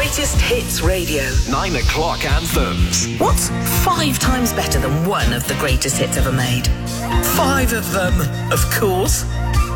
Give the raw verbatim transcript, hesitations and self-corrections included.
Greatest Hits Radio. Nine o'clock anthems. What's five times better than one of the greatest hits ever made? Five of them, of course.